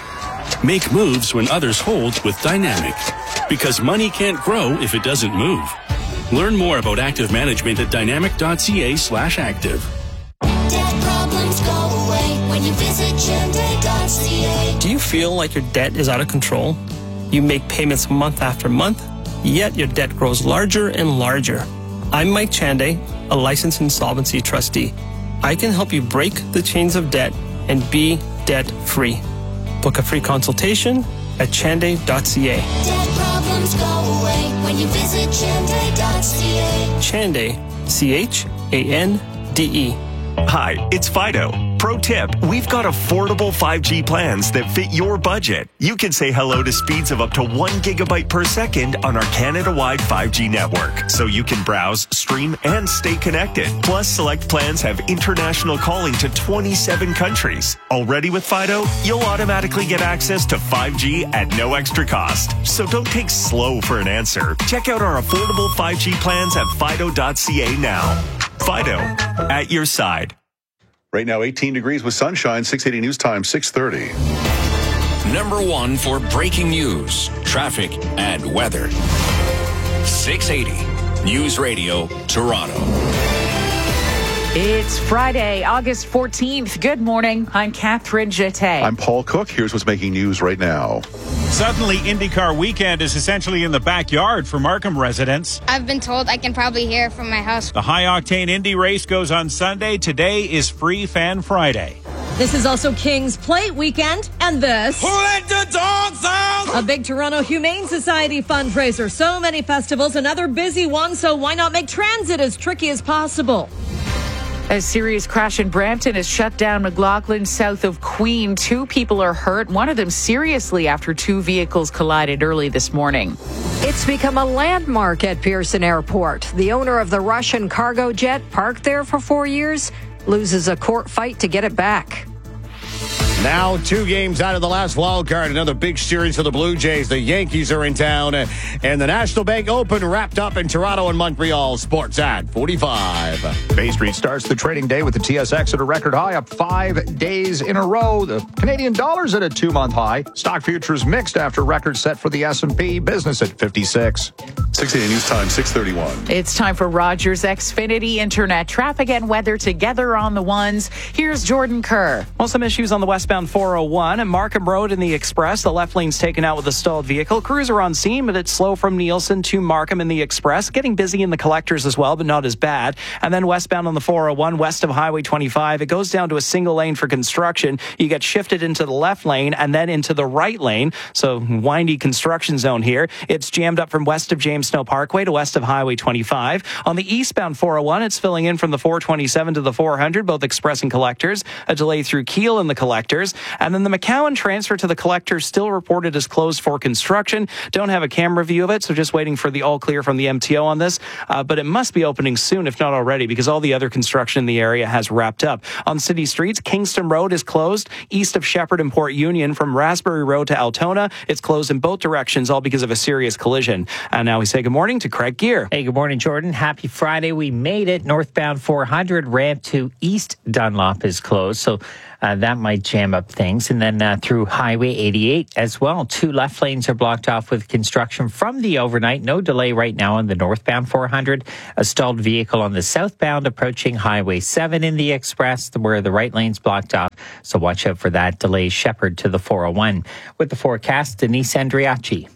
Make moves when others hold with Dynamic, because money can't grow if it doesn't move. Learn more about active management at dynamic.ca slash active. Debt problems go away when you visit Chande dot c a. Do you feel like your debt is out of control? You make payments month after month, yet your debt grows larger and larger. I'm Mike Chande, a licensed insolvency trustee. I can help you break the chains of debt and be debt-free. Book a free consultation at chande dot c a. Debt problems go away when you visit Chande dot c a. Chande, C H A N D E. Hi, it's Fido. Pro tip, we've got affordable five G plans that fit your budget. You can say hello to speeds of up to one gigabyte per second on our Canada-wide five G network, so you can browse, stream, and stay connected. Plus, select plans have international calling to twenty-seven countries. Already with Fido, you'll automatically get access to five G at no extra cost. So don't take slow for an answer. Check out our affordable five G plans at fido dot c a now. Fido, at your side. Right now, eighteen degrees with sunshine, six eighty News Time, six thirty. Number one for breaking news, traffic, and weather. six eighty News Radio, Toronto. It's Friday, August fourteenth. Good morning. I'm Catherine Jeté. I'm Paul Cook. Here's what's making news right now. Suddenly, IndyCar weekend is essentially in the backyard for Markham residents. I've been told I can probably hear it from my house. The high-octane Indy race goes on Sunday. Today is Free Fan Friday. This is also King's Plate weekend, and this... Who let the dogs out? A big Toronto Humane Society fundraiser. So many festivals, another busy one, so why not make transit as tricky as possible? A serious crash in Brampton has shut down McLaughlin south of Queen. Two people are hurt, one of them seriously after two vehicles collided early this morning. It's become a landmark at Pearson Airport. The owner of the Russian cargo jet, parked there for four years, loses a court fight to get it back. Now two games out of the last wild card. Another big series for the Blue Jays. The Yankees are in town. And the National Bank Open wrapped up in Toronto and Montreal. Sports at forty-five. Bay Street starts the trading day with the T S X at a record high, up five days in a row. The Canadian dollar's at a two-month high. Stock futures mixed after record set for the S and P. Business at fifty-six. six eighty News Time, six thirty-one. It's time for Rogers Xfinity Internet. Traffic and weather together on the ones. Here's Jordan Kerr. Well, some issues on the west westbound four oh one at Markham Road in the Express. The left lane's taken out with a stalled vehicle. Crews are on scene, but it's slow from Nielsen to Markham in the Express. Getting busy in the collectors as well, but not as bad. And then westbound on the four oh one, west of Highway twenty-five, it goes down to a single lane for construction. You get shifted into the left lane and then into the right lane. So windy construction zone here. It's jammed up from west of James Snow Parkway to west of Highway twenty-five. On the eastbound four oh one, it's filling in from the four twenty-seven to the four hundred, both express and collectors. A delay through Kiel in the collectors. And then the McCowan transfer to the collectors still reported as closed for construction. Don't have a camera view of it, so just waiting for the all clear from the M T O on this. Uh, but it must be opening soon, if not already, because all the other construction in the area has wrapped up. On city streets, Kingston Road is closed east of Shepherd and Port Union from Raspberry Road to Altona. It's closed in both directions, all because of a serious collision. And now we say good morning to Craig Gear. Hey, good morning, Jordan. Happy Friday. We made it. Northbound four hundred ramp to East Dunlop is closed, so uh, that might jam up things. And then uh, through Highway eighty-eight as well. Two left lanes are blocked off with construction from the overnight. No delay right now on the northbound four hundred. A stalled vehicle on the southbound approaching Highway seven in the Express, where the right lane's blocked off. So watch out for that delay. Shepherd to the four oh one. With the forecast, Denise Andriachi.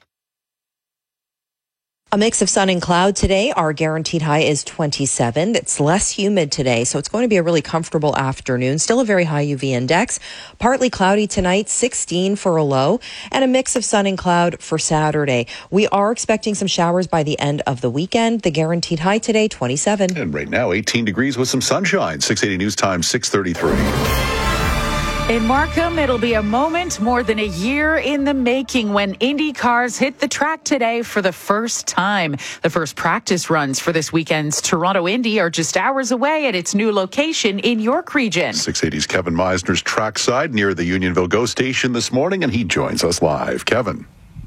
A mix of sun and cloud today. Our guaranteed high is twenty-seven. It's less humid today, so it's going to be a really comfortable afternoon. Still a very high U V index. Partly cloudy tonight, sixteen for a low, and a mix of sun and cloud for Saturday. We are expecting some showers by the end of the weekend. The guaranteed high today, twenty-seven. And right now, eighteen degrees with some sunshine. six eighty News Time, six thirty-three. In Markham, it'll be a moment more than a year in the making when Indy cars hit the track today for the first time. The first practice runs for this weekend's Toronto Indy are just hours away at its new location in York Region. six eighty's Kevin Meisner's trackside near the Unionville GO station this morning, and he joins us live. Kevin.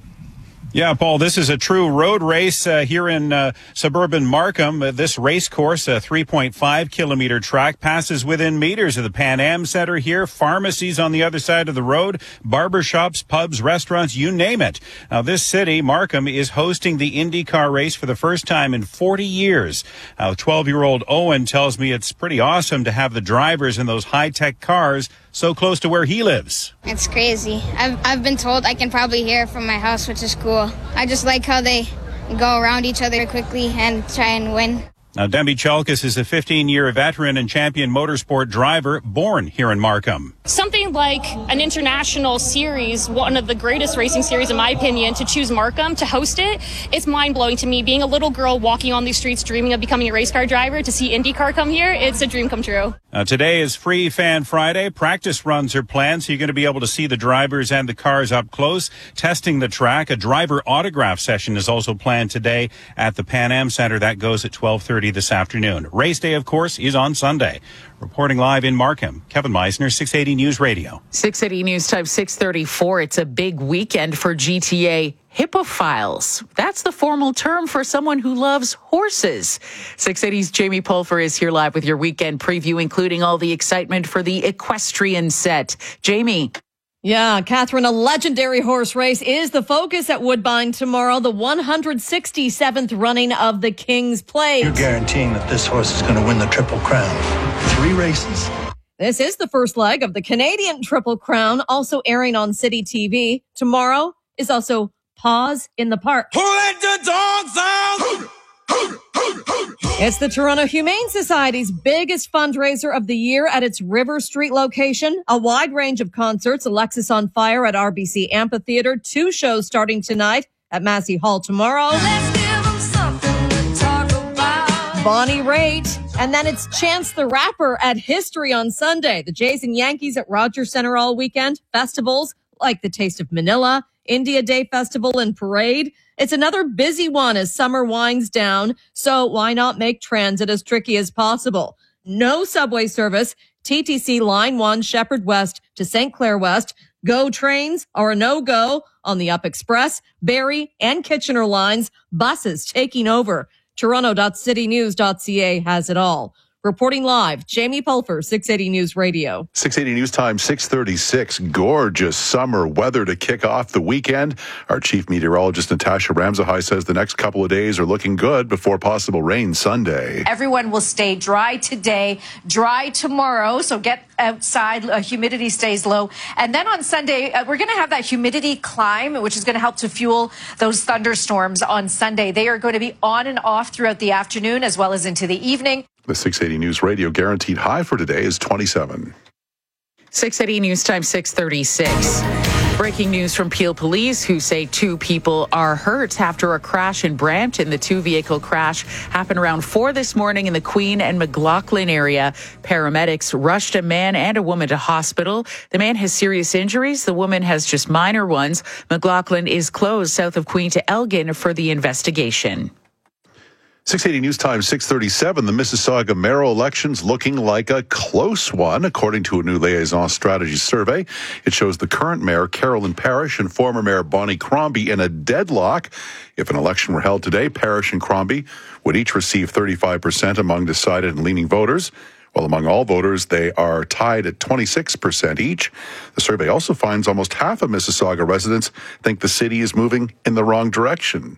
Yeah, Paul, this is a true road race uh, here in uh, suburban Markham. Uh, this race course, a three point five kilometer track, passes within meters of the Pan Am Center here, pharmacies on the other side of the road, barbershops, pubs, restaurants, you name it. Now, this city, Markham, is hosting the IndyCar race for the first time in forty years. Now, twelve-year-old Owen tells me it's pretty awesome to have the drivers in those high-tech cars so close to where he lives. It's crazy. I've, I've been told I can probably hear it from my house, which is cool. I just like how they go around each other quickly and try and win. Now, Demby Chalkis is a fifteen-year veteran and champion motorsport driver born here in Markham. Something like an international series, one of the greatest racing series in my opinion, to choose Markham to host it, it's mind-blowing to me. Being a little girl walking on these streets dreaming of becoming a race car driver, to see IndyCar come here, it's a dream come true. Now, today is Free Fan Friday. Practice runs are planned, so you're going to be able to see the drivers and the cars up close, testing the track. A driver autograph session is also planned today at the Pan Am Center. That goes at twelve thirty this afternoon. Race day, of course, is on Sunday. Reporting live in Markham, Kevin Meisner, six eighty News Radio. six eighty News Time, six thirty-four. It's a big weekend for G T A hippophiles. That's the formal term for someone who loves horses. six eighty's Jamie Pulver is here live with your weekend preview, including all the excitement for the equestrian set. Jamie. Yeah, Catherine, a legendary horse race is the focus at Woodbine tomorrow, the one hundred sixty-seventh running of the King's Plate. You're guaranteeing that this horse is going to win the Triple Crown. Three races. This is the first leg of the Canadian Triple Crown, also airing on City T V. Tomorrow is also Paws in the Park. Who let the dogs out? It's the Toronto Humane Society's biggest fundraiser of the year at its River Street location. A wide range of concerts, Alexis on Fire at R B C Amphitheatre, two shows starting tonight at Massey Hall tomorrow. Let's give them something to talk about. Bonnie Raitt, and then it's Chance the Rapper at History on Sunday. The Jays and Yankees at Rogers Center all weekend. Festivals like the Taste of Manila, India Day Festival and Parade. It's another busy one as summer winds down, so why not make transit as tricky as possible? No subway service, T T C Line one Shepherd West to Saint Clair West. GO trains are a no-go on the Up Express, Barrie and Kitchener lines, buses taking over. Toronto dot city news dot c a has it all. Reporting live, Jamie Pulfer, six eighty News Radio. six eighty News Time, six thirty-six. Gorgeous summer weather to kick off the weekend. Our chief meteorologist, Natasha Ramzahai, says the next couple of days are looking good before possible rain Sunday. Everyone will stay dry today, dry tomorrow, so get outside. Uh, humidity stays low. And then on Sunday, uh, we're going to have that humidity climb, which is going to help to fuel those thunderstorms on Sunday. They are going to be on and off throughout the afternoon as well as into the evening. The six eighty News Radio guaranteed high for today is twenty-seven. six eighty News Time, six thirty-six. Breaking news from Peel Police, who say two people are hurt after a crash in Brampton. The two-vehicle crash happened around four this morning in the Queen and McLaughlin area. Paramedics rushed a man and a woman to hospital. The man has serious injuries. The woman has just minor ones. McLaughlin is closed south of Queen to Elgin for the investigation. six eighty News Time, six thirty-seven. The Mississauga mayoral election's looking like a close one, according to a new liaison strategy survey. It shows the current mayor, Carolyn Parrish, and former mayor Bonnie Crombie in a deadlock. If an election were held today, Parrish and Crombie would each receive thirty-five percent among decided and leaning voters, while among all voters, they are tied at twenty-six percent each. The survey also finds almost half of Mississauga residents think the city is moving in the wrong direction.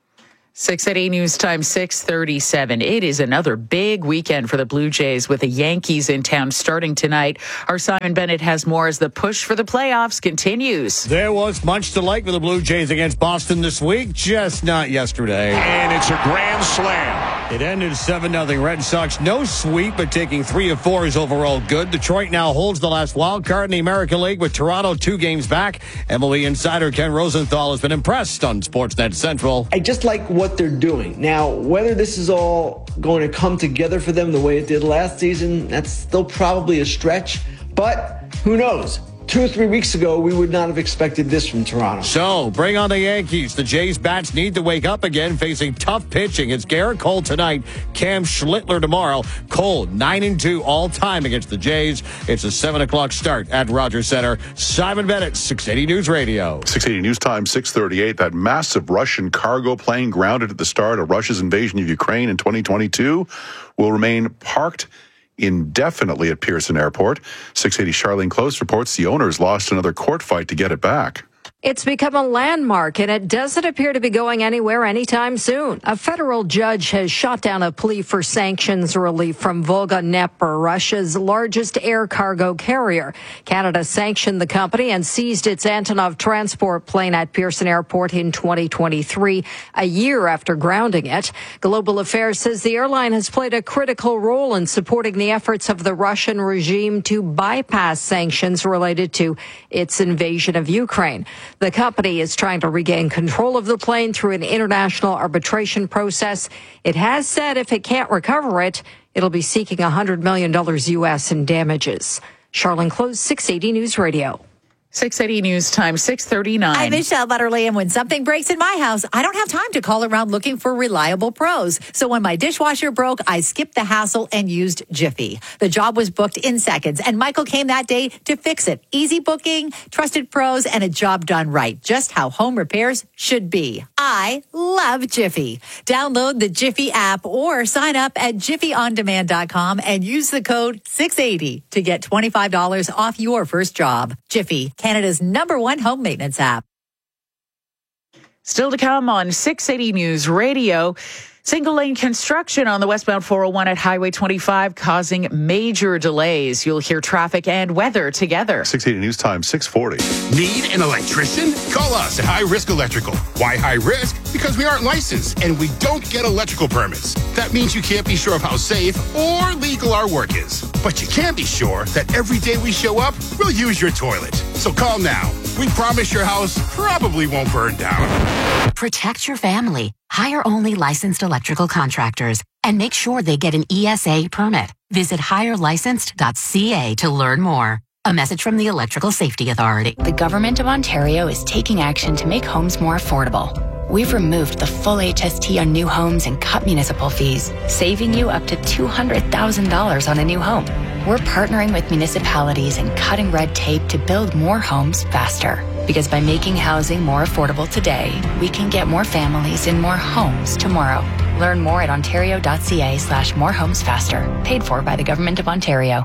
six eighty News Time, six thirty-seven. It is another big weekend for the Blue Jays with the Yankees in town starting tonight. Our Simon Bennett has more as the push for the playoffs continues. There was much to like for the Blue Jays against Boston this week, just not yesterday. And it's a grand slam. It ended seven nothing. Red Sox, no sweep, but taking three of four is overall good. Detroit now holds the last wild card in the American League with Toronto two games back. M L B insider Ken Rosenthal has been impressed on Sportsnet Central. I just like what they're doing. Now, whether this is all going to come together for them the way it did last season, that's still probably a stretch, but who knows? Two or three weeks ago, we would not have expected this from Toronto. So, bring on the Yankees. The Jays bats need to wake up again, facing tough pitching. It's Garrett Cole tonight, Cam Schlittler tomorrow. Cole, nine and two all-time against the Jays. It's a seven o'clock start at Rogers Center. Simon Bennett, six eighty News Radio. six eighty News Time, six thirty-eight. That massive Russian cargo plane grounded at the start of Russia's invasion of Ukraine in twenty twenty-two will remain parked indefinitely at Pearson Airport. six eighty Charlene Close reports the owners lost another court fight to get it back. It's become a landmark, and it doesn't appear to be going anywhere anytime soon. A federal judge has shot down a plea for sanctions relief from Volga Dnepr, Russia's largest air cargo carrier. Canada sanctioned the company and seized its Antonov transport plane at Pearson Airport in twenty twenty-three, a year after grounding it. Global Affairs says the airline has played a critical role in supporting the efforts of the Russian regime to bypass sanctions related to its invasion of Ukraine. The company is trying to regain control of the plane through an international arbitration process. It has said if it can't recover it, it'll be seeking one hundred million dollars U S in damages. Charlene Close, six eighty News Radio. six eighty News Time, six thirty-nine. I'm Michelle Butterly, and when something breaks in my house, I don't have time to call around looking for reliable pros. So when my dishwasher broke, I skipped the hassle and used Jiffy. The job was booked in seconds, and Michael came that day to fix it. Easy booking, trusted pros, and a job done right. Just how home repairs should be. I love Jiffy. Download the Jiffy app or sign up at jiffy on demand dot com and use the code six eighty to get twenty-five dollars off your first job. Jiffy, Canada's number one home maintenance app. Still to come on six eighty News Radio. Single lane construction on the westbound four oh one at Highway twenty-five causing major delays. You'll hear traffic and weather together. six eighty News Time, six forty. Need an electrician? Call us at High Risk Electrical. Why high risk? Because we aren't licensed and we don't get electrical permits. That means you can't be sure of how safe or legal our work is. But you can be sure that every day we show up, we'll use your toilet. So call now. We promise your house probably won't burn down. Protect your family. Hire only licensed electrical contractors and make sure they get an E S A permit. Visit hire licensed dot c a to learn more. A message from the Electrical Safety Authority. The Government of Ontario is taking action to make homes more affordable. We've removed the full H S T on new homes and cut municipal fees, saving you up to two hundred thousand dollars on a new home. We're partnering with municipalities and cutting red tape to build more homes faster. Because by making housing more affordable today, we can get more families in more homes tomorrow. Learn more at ontario.ca slash more homes faster. Paid for by the Government of Ontario.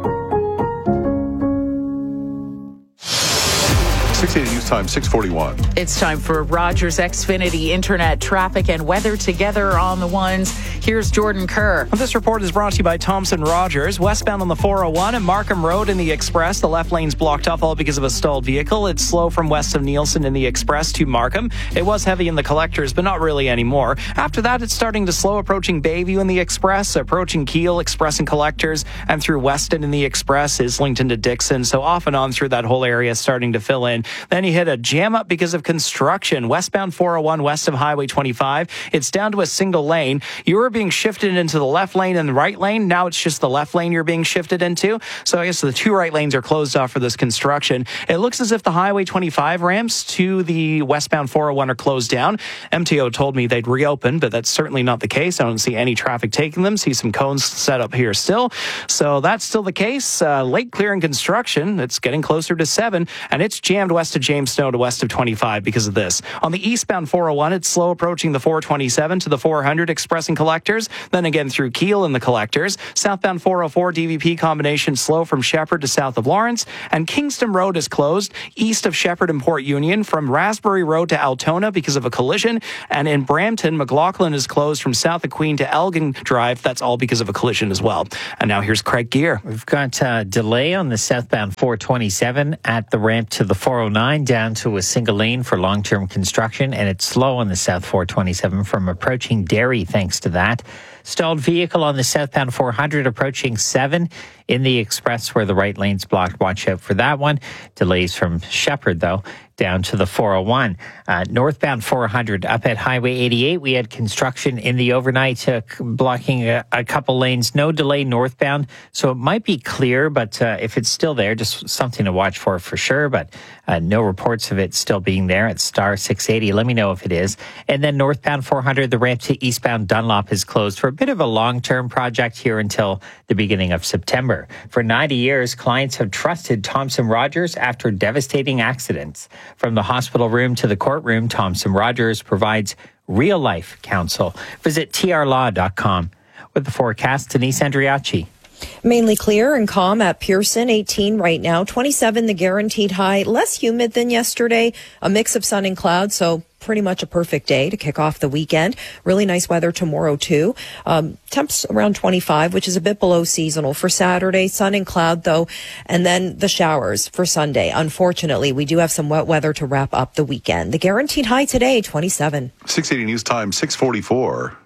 six eighty News Time, six forty-one. It's time for Rogers Xfinity Internet traffic and weather together on the ones. Here's Jordan Kerr. Well, this report is brought to you by Thomson Rogers. Westbound on the four oh one and Markham Road in the Express. The left lane's blocked off all because of a stalled vehicle. It's slow from west of Nielsen in the Express to Markham. It was heavy in the collectors, but not really anymore. After that, it's starting to slow approaching Bayview in the Express, approaching Keele, Express and collectors, and through Weston in the Express, Islington to Dixon. So off and on through that whole area starting to fill in. Then you hit a jam up because of construction. Westbound four oh one west of Highway twenty-five. It's down to a single lane. You were being shifted into the left lane and the right lane. Now it's just the left lane you're being shifted into. So I guess the two right lanes are closed off for this construction. It looks as if the Highway twenty-five ramps to the westbound four oh one are closed down. M T O told me they'd reopen, but that's certainly not the case. I don't see any traffic taking them. See some cones set up here still. So that's still the case. Uh, late clearing construction. It's getting closer to seven, and it's jammed west of James Snow to west of twenty-five because of this. On the eastbound four oh one, it's slow approaching the four twenty-seven to the four hundred Express and collectors, then again through Keele and the collectors. Southbound four oh four D V P combination slow from Shepherd to south of Lawrence, and Kingston Road is closed east of Shepherd and Port Union from Raspberry Road to Altona because of a collision, and in Brampton, McLaughlin is closed from south of Queen to Elgin Drive. That's all because of a collision as well. And now here's Craig Gear. We've got a delay on the southbound four twenty-seven at the ramp to the four oh nine down to a single lane for long-term construction, and it's slow on the south four twenty-seven from approaching Derry thanks to that. Stalled vehicle on the southbound four hundred approaching seven in the Express where the right lane's blocked. Watch out for that one. Delays from Shepherd, though, down to the four oh one. Uh, northbound four hundred up at Highway eighty-eight. We had construction in the overnight uh, blocking a, a couple lanes. No delay northbound, so it might be clear, but uh, if it's still there, just something to watch for for sure. But uh, no reports of it still being there at star six eighty. Let me know if it is. And then northbound four hundred, the ramp to eastbound Dunlop is closed for a bit of a long-term project here until the beginning of September. For ninety years, clients have trusted Thomson Rogers after devastating accidents. From the hospital room to the courtroom, Thomson Rogers provides real-life counsel. Visit T R law dot com. With the forecast, Denise Andriachi. Mainly clear and calm at Pearson, eighteen right now, twenty-seven the guaranteed high, less humid than yesterday, a mix of sun and clouds, so pretty much a perfect day to kick off the weekend. Really nice weather tomorrow, too. Um, temps around twenty-five, which is a bit below seasonal for Saturday. Sun and cloud, though, and then the showers for Sunday. Unfortunately, we do have some wet weather to wrap up the weekend. The guaranteed high today, twenty-seven. six eighty News Time, six forty-four.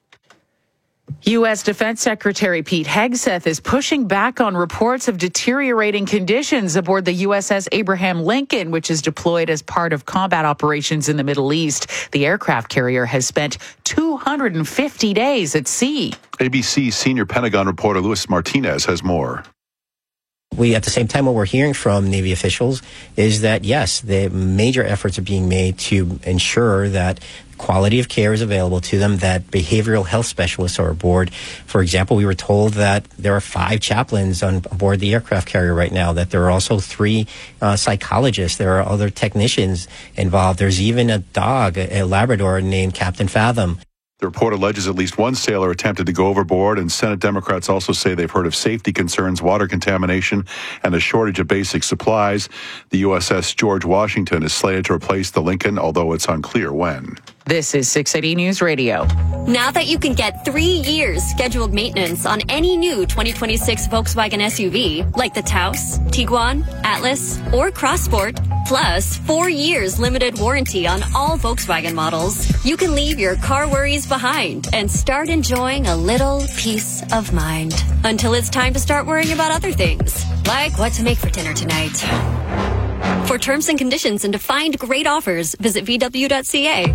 U S. Defense Secretary Pete Hegseth is pushing back on reports of deteriorating conditions aboard the U S S Abraham Lincoln, which is deployed as part of combat operations in the Middle East. The aircraft carrier has spent two hundred fifty days at sea. A B C senior Pentagon reporter Luis Martinez has more. We, at the same time, what we're hearing from Navy officials is that, yes, the major efforts are being made to ensure that quality of care is available to them, that behavioral health specialists are aboard. For example, we were told that there are five chaplains on board the aircraft carrier right now, that there are also three uh, psychologists, there are other technicians involved. There's even a dog, a, a Labrador named Captain Fathom. The report alleges at least one sailor attempted to go overboard, and Senate Democrats also say they've heard of safety concerns, water contamination, and a shortage of basic supplies. The U S S George Washington is slated to replace the Lincoln, although it's unclear when. This is six eighty News Radio. Now that you can get three years scheduled maintenance on any new twenty twenty-six Volkswagen S U V, like the Taos, Tiguan, Atlas, or Crossport, plus four years limited warranty on all Volkswagen models, you can leave your car worries behind and start enjoying a little peace of mind. Until it's time to start worrying about other things, like what to make for dinner tonight. For terms and conditions and to find great offers, visit V W dot C A.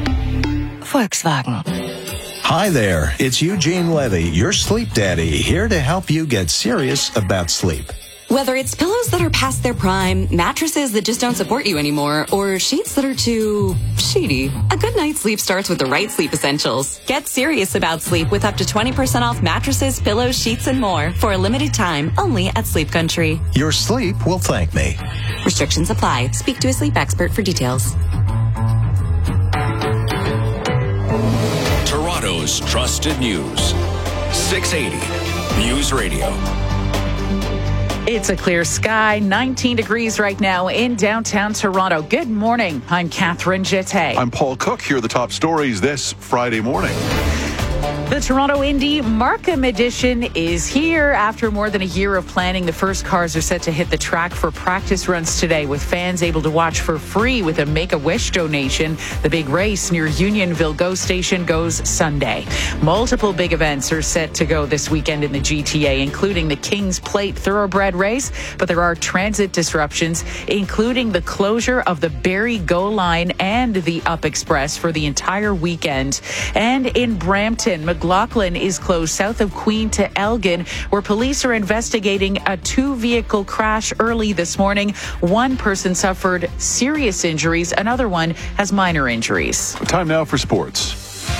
Volkswagen. Hi there, it's Eugene Levy, your sleep daddy, here to help you get serious about sleep. Whether it's pillows that are past their prime, mattresses that just don't support you anymore, or sheets that are too sheety, a good night's sleep starts with the right sleep essentials. Get serious about sleep with up to twenty percent off mattresses, pillows, sheets, and more for a limited time only at Sleep Country. Your sleep will thank me. Restrictions apply. Speak to a sleep expert for details. Toronto's trusted news. six eighty News Radio. It's a clear sky, nineteen degrees right now in downtown Toronto. Good morning. I'm Catherine Jette. I'm Paul Cook. Here are the top stories this Friday morning. The Toronto Indy Markham Edition is here. After more than a year of planning, the first cars are set to hit the track for practice runs today, with fans able to watch for free with a Make-A-Wish donation. The big race near Unionville GO Station goes Sunday. Multiple big events are set to go this weekend in the G T A, including the Kings Plate Thoroughbred race, but there are transit disruptions, including the closure of the Barrie GO line and the Up Express for the entire weekend. And in Brampton, McLaughlin is closed south of Queen to Elgin, where police are investigating a two-vehicle crash early this morning. One person suffered serious injuries. Another one has minor injuries. Time now for sports.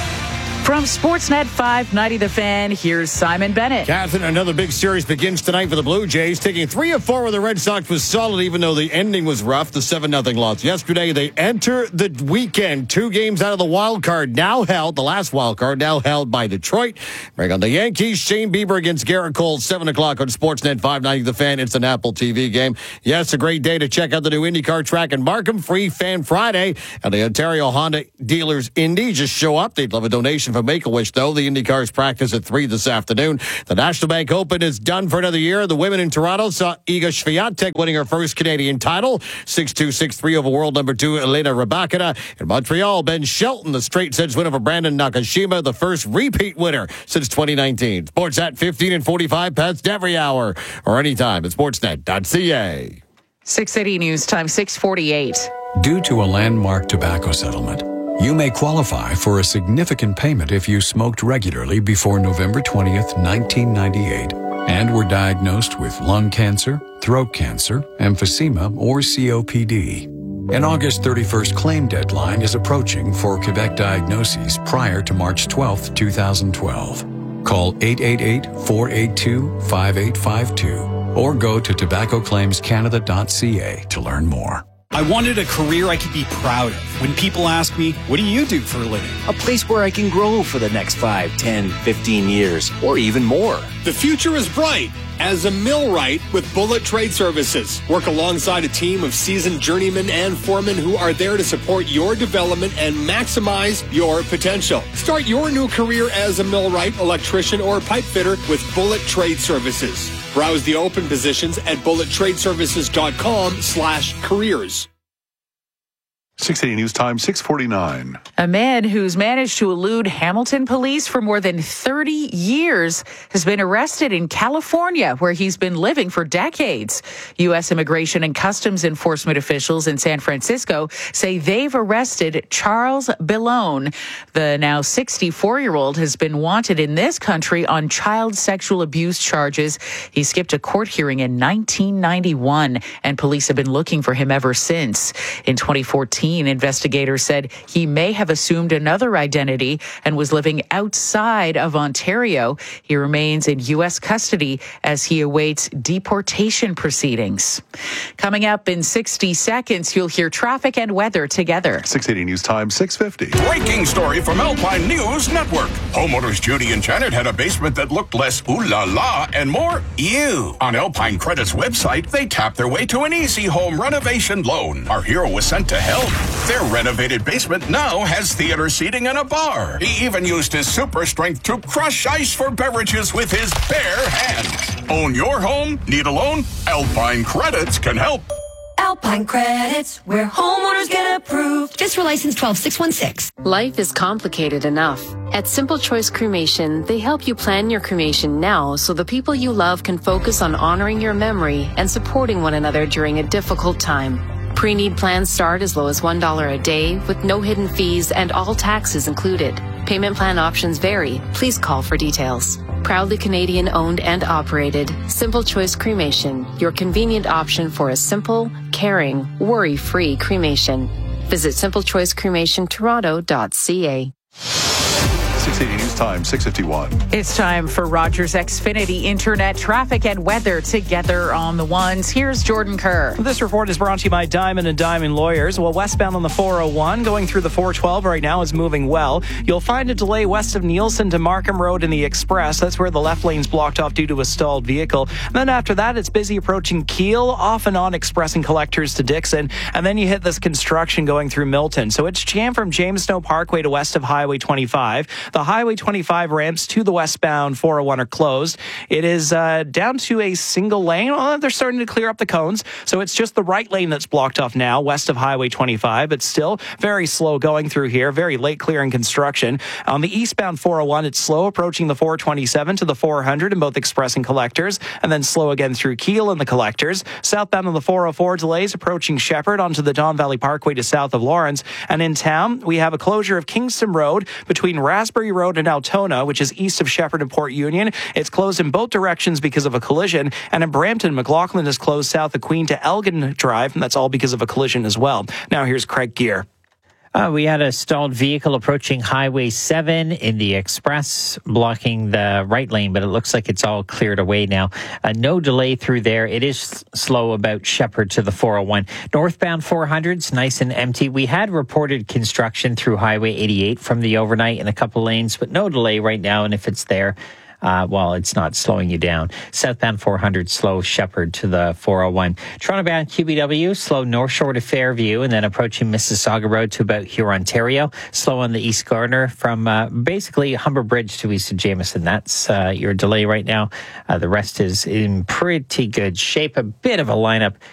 From Sportsnet five ninety The Fan, here's Simon Bennett. Catherine, another big series begins tonight for the Blue Jays. Taking three of four with the Red Sox was solid, even though the ending was rough. The seven nothing loss yesterday. They enter the weekend two games out of the wild card, now held, the last wild card, now held by Detroit. Bring on the Yankees. Shane Bieber against Garrett Cole, seven o'clock on Sportsnet five ninety The Fan. It's an Apple T V game. Yes, a great day to check out the new IndyCar track in Markham. Free Fan Friday at the Ontario Honda Dealers Indy. Just show up. They'd love a donation for Make-A-Wish, though. The IndyCars practice at three this afternoon. The National Bank Open is done for another year. The women in Toronto saw Iga Swiatek winning her first Canadian title. six two, six three over world number two, Elena Rybakina. In Montreal, Ben Shelton, the straight sets winner for Brandon Nakashima, the first repeat winner since twenty nineteen. Sports at fifteen and forty-five, past every hour or anytime at sportsnet dot c a. six eighty News Time, six forty-eight. Due to a landmark tobacco settlement, you may qualify for a significant payment if you smoked regularly before November twentieth, nineteen ninety-eight, and were diagnosed with lung cancer, throat cancer, emphysema, or C O P D. An August thirty-first claim deadline is approaching for Quebec diagnoses prior to March twelfth, twenty twelve. Call eight eight eight, four eight two, five eight five two or go to tobacco claims canada dot c a to learn more. I wanted a career I could be proud of. When people ask me, what do you do for a living? A place where I can grow for the next five, ten, fifteen years, or even more. The future is bright as a millwright with Bullet Trade Services. Work alongside a team of seasoned journeymen and foremen who are there to support your development and maximize your potential. Start your new career as a millwright, electrician, or pipe fitter with Bullet Trade Services. Browse the open positions at bullet trade services dot com slash careers. six eighty News Time, six forty-nine. A man who's managed to elude Hamilton police for more than thirty years has been arrested in California, where he's been living for decades. U S Immigration and Customs Enforcement officials in San Francisco say they've arrested Charles Billone. The now sixty-four-year-old has been wanted in this country on child sexual abuse charges. He skipped a court hearing in nineteen ninety-one, and police have been looking for him ever since. In twenty fourteen, investigators said he may have assumed another identity and was living outside of Ontario. He remains in U S custody as he awaits deportation proceedings. Coming up in sixty seconds, you'll hear traffic and weather together. six eighty News Time, six fifty. Breaking story from Alpine News Network. Homeowners Judy and Janet had a basement that looked less ooh la la and more ew. On Alpine Credit's website, they tapped their way to an easy home renovation loan. Our hero was sent to help. Their renovated basement now has theater seating and a bar. He even used his super strength to crush ice for beverages with his bare hands. Own your home? Need a loan? Alpine Credits can help. Alpine Credits, where homeowners get approved. FISRA license twelve six one six. Life is complicated enough. At Simple Choice Cremation, they help you plan your cremation now so the people you love can focus on honoring your memory and supporting one another during a difficult time. Pre-need plans start as low as one dollar a day with no hidden fees and all taxes included. Payment plan options vary. Please call for details. Proudly Canadian owned and operated, Simple Choice Cremation, your convenient option for a simple, caring, worry-free cremation. Visit simple choice cremation toronto dot c a. six eighty News Time, six fifty-one. It's time for Rogers Xfinity Internet traffic and weather together on the ones. Here's Jordan Kerr. This report is brought to you by Diamond and Diamond Lawyers. Well, westbound on the four oh one, going through the four twelve right now is moving well. You'll find a delay west of Nielsen to Markham Road in the Express. That's where the left lane's blocked off due to a stalled vehicle. And then after that, it's busy approaching Kiel, off and on Express and Collectors to Dixon. And then you hit this construction going through Milton. So it's jammed from James Snow Parkway to west of Highway twenty-five. The Highway twenty-five ramps to the westbound four oh one are closed. It is uh, down to a single lane. Oh, they're starting to clear up the cones. So it's just the right lane that's blocked off now, west of Highway twenty-five. But still very slow going through here. Very late clearing construction. On the eastbound four oh one, it's slow approaching the four twenty-seven to the four hundred in both Express and Collectors. And then slow again through Kiel and the Collectors. Southbound on the four oh four, delays approaching Shepherd onto the Don Valley Parkway to south of Lawrence. And in town, we have a closure of Kingston Road between Raspberry Road and Altona, which is east of Shepherd and Port Union. It's closed in both directions because of a collision. And in Brampton, McLaughlin is closed south of Queen to Elgin Drive, and that's all because of a collision as well. Now here's Craig Gear. Uh, we had a stalled vehicle approaching Highway seven in the Express, blocking the right lane, but it looks like it's all cleared away now. Uh, no delay through there. It is slow about Shepherd to the four oh one. Northbound four hundred's nice and empty. We had reported construction through Highway eighty-eight from the overnight in a couple lanes, but no delay right now, and if it's there, Uh, well, it's not slowing you down. Southbound four hundred, slow Shepherd to the four oh one. Toronto-bound Q B W, slow North Shore to Fairview, and then approaching Mississauga Road to about here, Ontario. Slow on the East Gardiner from uh, basically Humber Bridge to east of Jameson. That's uh, your delay right now. Uh, the rest is in pretty good shape. A bit of a lineup